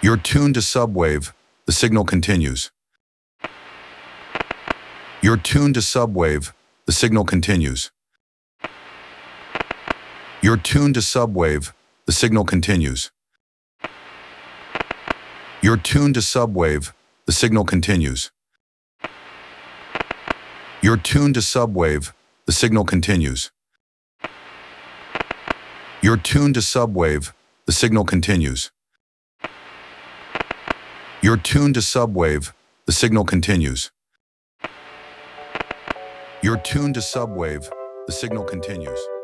You're tuned to Subwave. The signal continues. You're tuned to Subwave. The signal continues. You're tuned to Subwave. The signal continues. You're tuned to Subwave. The signal continues. You're tuned to Subwave. The signal continues. You're tuned to Subwave. The signal continues. You're tuned to Subwave. The signal continues. You're tuned to Subwave. The signal continues.